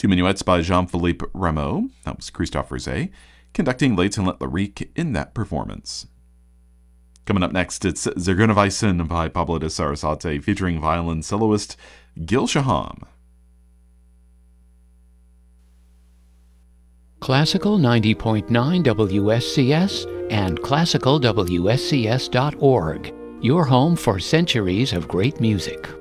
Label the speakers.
Speaker 1: Two minuets by Jean-Philippe Rameau, that was Christophe Rouzet, conducting Les Talents Lyriques in that performance. Coming up next, it's Zergunawisen by Pablo de Sarasate, featuring violin soloist Gil Shaham.
Speaker 2: Classical 90.9 WSCS and classicalwscs.org, your home for centuries of great music.